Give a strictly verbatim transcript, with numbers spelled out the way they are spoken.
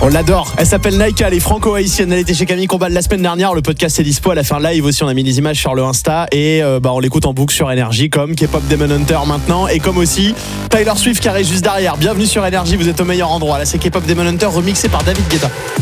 On l'adore. Elle s'appelle Naika, elle est franco-haïtienne. Elle était chez Camille Combal la semaine dernière. Le podcast est dispo. Elle a fait un live aussi. On a mis les images sur le Insta. Et euh, bah, on l'écoute en boucle sur Énergie, comme K-pop Demon Hunter maintenant. Et comme aussi Tyler Swift qui arrive juste derrière. Bienvenue sur Énergie. Vous êtes au meilleur endroit. Là, c'est K-pop Demon Hunter remixé par David Guetta.